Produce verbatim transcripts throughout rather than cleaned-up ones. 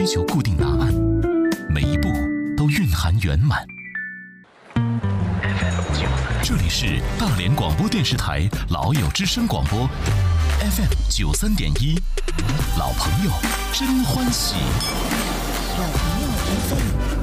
求固定答案，每一步都蕴含圆满。这里是大连广播电视台老友之声广播 F M 九三点一，老朋友真欢喜。 老朋友 F M。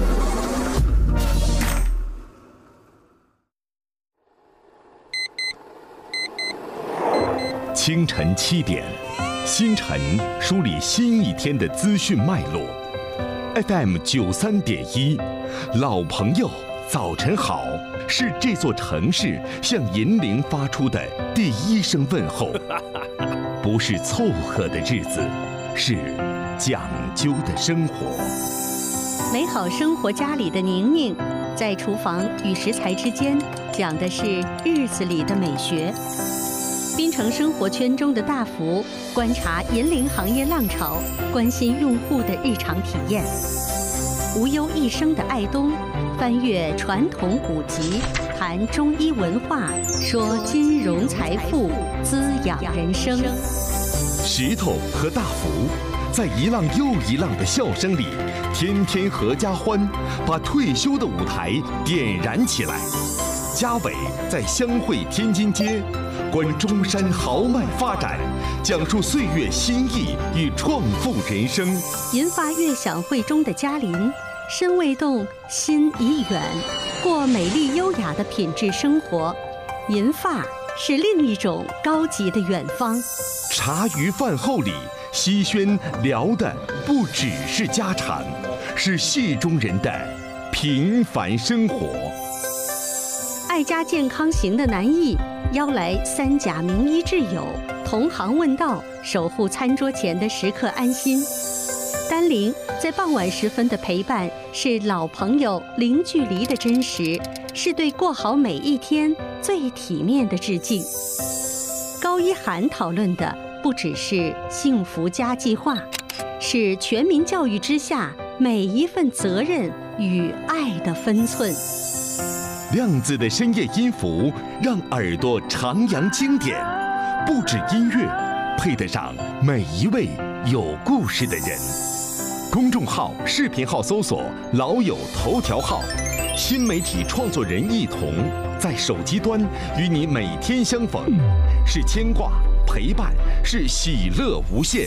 清晨七点，新晨梳理新一天的资讯脉络。F M 九三点一，老朋友早晨好，是这座城市向银铃发出的第一声问候。不是凑合的日子，是讲究的生活。 美好生活家里的宁宁，在厨房与食材之间讲的是日子里的美学。滨城生活圈中的大福，观察银铃行业浪潮，关心用户的日常体验。无忧一生的爱东，翻阅传统古籍，谈中医文化，说金融财富，滋养人生。 石头和大福，在一浪又一浪的笑声里，天天合家欢，把退休的舞台点燃起来。嘉伟在湘汇天津街，观中山豪迈发展，讲述岁月新意与创富人生。 银发悦享会中的嘉林，身未动，心已远，过美丽优雅的品质生活。银发是另一种高级的远方。 茶余饭后里，西轩聊的不只是家常，是戏中人的平凡生活。 爱家健康行的南艺邀来三甲名医挚友，同行问道，守护餐桌前的食客安心。丹玲在傍晚时分的陪伴，是老朋友零距离的真实，是对过好每一天最体面的致敬。高一涵讨论的不只是幸福家计划，是全民教育之下每一份责任与爱的分寸。 亮子的深夜音符让耳朵徜徉经典，不止音乐，配得上每一位有故事的人。公众号、视频号搜索“老友头条号”，新媒体创作人一同在手机端与你每天相逢，是牵挂、陪伴，是喜乐无限。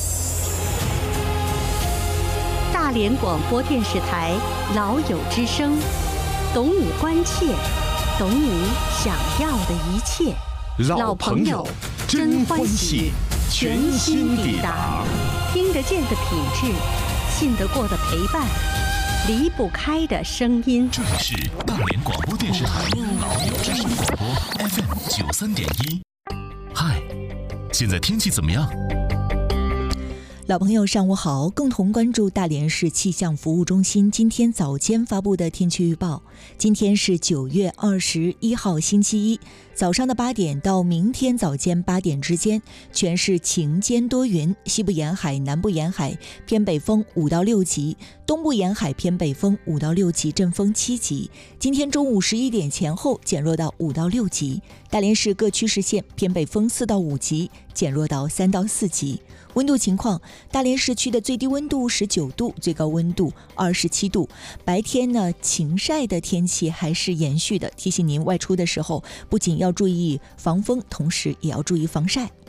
大连广播电视台老友之声。懂你关切，懂你想要的一切。 老朋友真欢喜，全新抵达。 听得见的品质，信得过的陪伴，离不开的声音。 这里是大连广播电视台老友之声广播 F M 九三点一。嗨，现在天气怎么样？ 老朋友上午好，共同关注大连市气象服务中心今天早间发布的天气预报。今天是九月二十一号星期一，早上的八点到明天早间八点之间，全市晴间多云，西部沿海、南部沿海偏北风五到六级，东部沿海偏北风五到六级，阵风七级。今天中午十一点前后减弱到五到六级。大连市各区市县偏北风四到五级，减弱到三到四级。温度情况，大连市区的最低温度十九度，最高温度二十七度。白天呢，晴晒的天气还是延续的，提醒您外出的时候不仅要注意防风，同时也要注意防晒。